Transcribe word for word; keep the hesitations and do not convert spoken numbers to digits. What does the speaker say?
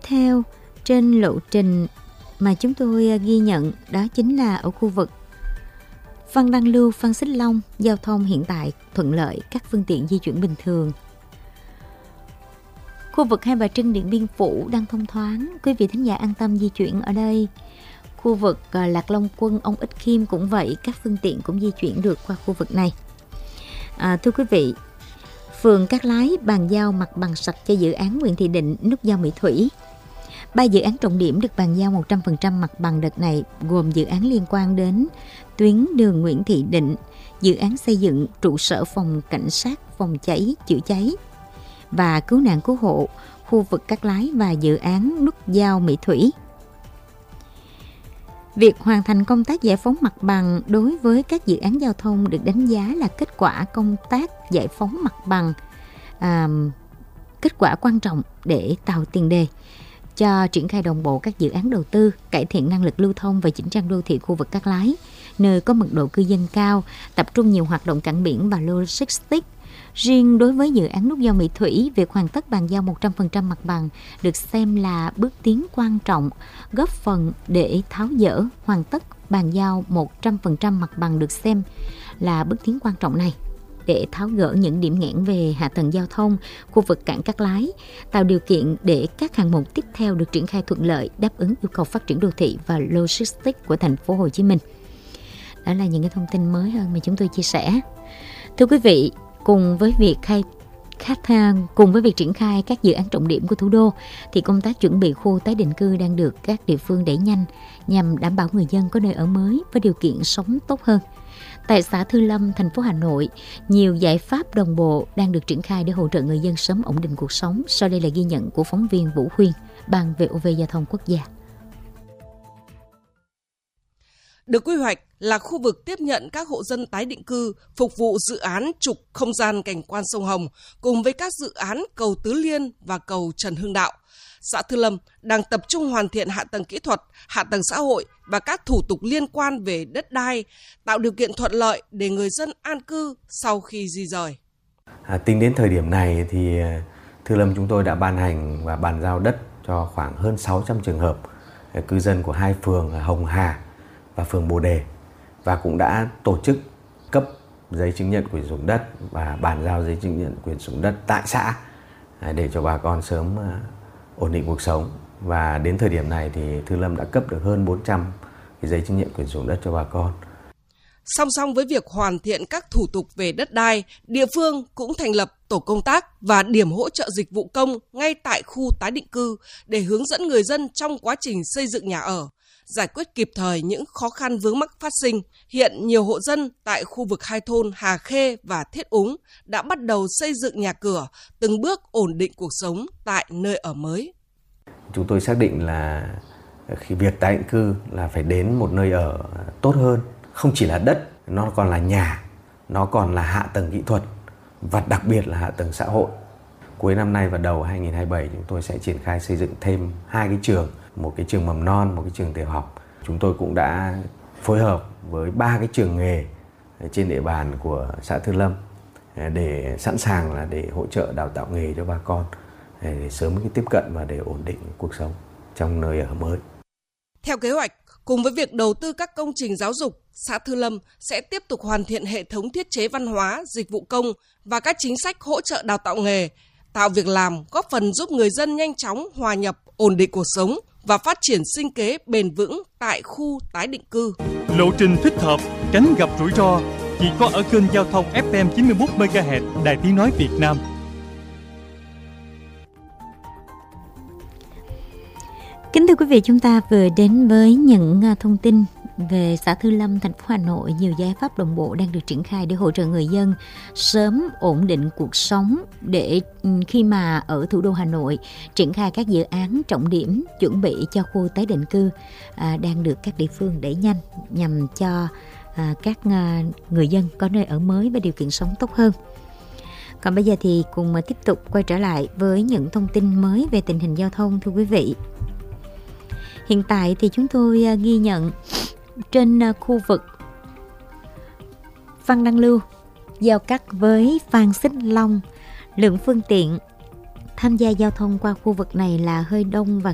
theo trên lộ trình mà chúng tôi ghi nhận đó chính là ở khu vực Phan Đăng Lưu, Phan Xích Long, giao thông hiện tại thuận lợi, các phương tiện di chuyển bình thường. Khu vực Hai Bà Trưng, Điện Biên Phủ đang thông thoáng, quý vị thính giả an tâm di chuyển ở đây. Khu vực Lạc Long Quân, Ông Ích Khiêm cũng vậy, các phương tiện cũng di chuyển được qua khu vực này. À, thưa quý vị, phường Cát Lái bàn giao mặt bằng sạch cho dự án Nguyễn Thị Định, nút giao Mỹ Thủy. Ba dự án trọng điểm được bàn giao một trăm phần trăm mặt bằng đợt này gồm dự án liên quan đến tuyến đường Nguyễn Thị Định, dự án xây dựng trụ sở phòng cảnh sát phòng cháy chữa cháy và cứu nạn cứu hộ khu vực Cát Lái và dự án nút giao Mỹ Thủy. Việc hoàn thành công tác giải phóng mặt bằng đối với các dự án giao thông được đánh giá là kết quả công tác giải phóng mặt bằng, à, kết quả quan trọng để tạo tiền đề cho triển khai đồng bộ các dự án đầu tư, cải thiện năng lực lưu thông và chỉnh trang đô thị khu vực Cát Lái, nơi có mật độ cư dân cao, tập trung nhiều hoạt động cảng biển và logistics. Riêng đối với dự án nút giao Mỹ Thủy, việc hoàn tất bàn giao một trăm phần trăm mặt bằng được xem là bước tiến quan trọng, góp phần để tháo dỡ hoàn tất bàn giao một trăm phần trăm mặt bằng được xem là bước tiến quan trọng này để tháo gỡ những điểm nghẽn về hạ tầng giao thông, khu vực cảng Cát Lái, tạo điều kiện để các hạng mục tiếp theo được triển khai thuận lợi, đáp ứng yêu cầu phát triển đô thị và logistics của thành phố Hồ Chí Minh. Đó là những cái thông tin mới hơn mà chúng tôi chia sẻ. Thưa quý vị, cùng với việc khai khách cùng với việc triển khai các dự án trọng điểm của thủ đô thì công tác chuẩn bị khu tái định cư đang được các địa phương đẩy nhanh nhằm đảm bảo người dân có nơi ở mới với điều kiện sống tốt hơn. Tại xã Thư Lâm, thành phố Hà Nội, nhiều giải pháp đồng bộ đang được triển khai để hỗ trợ người dân sớm ổn định cuộc sống. Sau đây là ghi nhận của phóng viên Vũ Huyên, Ban vê o vê Giao thông Quốc gia. Được quy hoạch là khu vực tiếp nhận các hộ dân tái định cư, phục vụ dự án trục không gian cảnh quan sông Hồng, cùng với các dự án cầu Tứ Liên và cầu Trần Hưng Đạo. Xã Thư Lâm đang tập trung hoàn thiện hạ tầng kỹ thuật, hạ tầng xã hội và các thủ tục liên quan về đất đai, tạo điều kiện thuận lợi để người dân an cư sau khi di rời. À, tính đến thời điểm này thì Thư Lâm chúng tôi đã ban hành và bàn giao đất cho khoảng hơn sáu trăm trường hợp cư dân của hai phường Hồng Hà và phường Bồ Đề, và cũng đã tổ chức cấp giấy chứng nhận quyền sử dụng đất và bàn giao giấy chứng nhận quyền sử dụng đất tại xã để cho bà con sớm ổn định cuộc sống. Và đến thời điểm này thì Thư Lâm đã cấp được hơn bốn trăm cái giấy chứng nhận quyền sử dụng đất cho bà con. Song song với việc hoàn thiện các thủ tục về đất đai, địa phương cũng thành lập tổ công tác và điểm hỗ trợ dịch vụ công ngay tại khu tái định cư để hướng dẫn người dân trong quá trình xây dựng nhà ở, giải quyết kịp thời những khó khăn vướng mắc phát sinh. Hiện nhiều hộ dân tại khu vực hai thôn Hà Khê và Thiết Úng đã bắt đầu xây dựng nhà cửa, từng bước ổn định cuộc sống tại nơi ở mới. Chúng tôi xác định là khi việc tái định cư là phải đến một nơi ở tốt hơn, không chỉ là đất, nó còn là nhà, nó còn là hạ tầng kỹ thuật và đặc biệt là hạ tầng xã hội. Cuối năm nay và đầu hai không hai bảy chúng tôi sẽ triển khai xây dựng thêm hai cái trường, một cái trường mầm non, một cái trường tiểu học. Chúng tôi cũng đã phối hợp với ba cái trường nghề trên địa bàn của xã Thư Lâm để sẵn sàng là để hỗ trợ đào tạo nghề cho bà con để sớm cái tiếp cận và để ổn định cuộc sống trong nơi ở mới. Theo kế hoạch, cùng với việc đầu tư các công trình giáo dục, xã Thư Lâm sẽ tiếp tục hoàn thiện hệ thống thiết chế văn hóa, dịch vụ công và các chính sách hỗ trợ đào tạo nghề, tạo việc làm, góp phần giúp người dân nhanh chóng hòa nhập, ổn định cuộc sống và phát triển sinh kế bền vững tại khu tái định cư. Lộ trình thích hợp, tránh gặp rủi ro chỉ có ở kênh giao thông ép em chín mươi mốt mê ga héc Đài Tiếng nói Việt Nam. Kính thưa quý vị, chúng ta vừa đến với những thông tin về xã Thư Lâm, thành phố Hà Nội. Nhiều giải pháp đồng bộ đang được triển khai để hỗ trợ người dân sớm ổn định cuộc sống, để khi mà ở thủ đô Hà Nội triển khai các dự án trọng điểm chuẩn bị cho khu tái định cư à, đang được các địa phương đẩy nhanh nhằm cho à, các à, người dân có nơi ở mới và điều kiện sống tốt hơn. Còn bây giờ thì cùng tiếp tục quay trở lại với những thông tin mới về tình hình giao thông, thưa quý vị. Hiện tại thì chúng tôi ghi nhận trên khu vực Phan Đăng Lưu giao cắt với Phan Xích Long, lượng phương tiện tham gia giao thông qua khu vực này là hơi đông và